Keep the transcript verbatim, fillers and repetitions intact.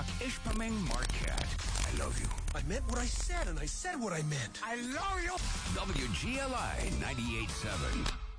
Ishpeming Marquette. I love you. I meant what I said, and I said what I meant. I love you. W G L I ninety-eight point seven.